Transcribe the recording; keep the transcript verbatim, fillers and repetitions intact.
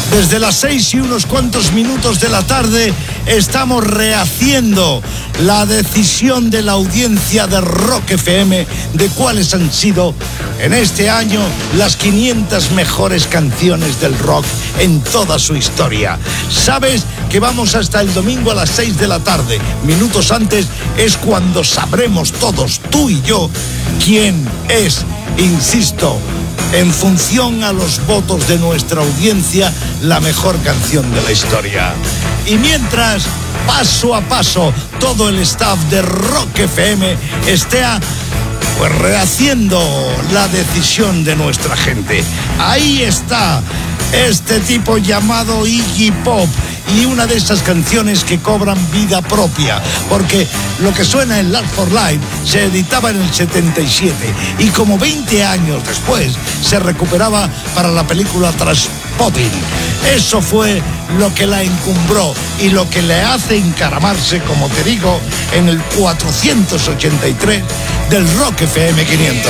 Desde las seis y unos cuantos minutos de la tarde estamos rehaciendo la decisión de la audiencia de Rock F M de cuáles han sido en este año las quinientas mejores canciones del rock en toda su historia. Sabes que vamos hasta el domingo a las seis de la tarde. Minutos antes es cuando sabremos todos, tú y yo, quién es, insisto, en función a los votos de nuestra audiencia, la mejor canción de la historia. Y mientras, paso a paso, todo el staff de Rock F M está pues rehaciendo la decisión de nuestra gente. Ahí está este tipo llamado Iggy Pop, y una de esas canciones que cobran vida propia, porque lo que suena en Last for Life se editaba en el setenta y siete y como veinte años después se recuperaba para la película Trainspotting. Eso fue lo que la encumbró y lo que le hace encaramarse, como te digo, en el cuatrocientos ochenta y tres del Rock F M quinientos.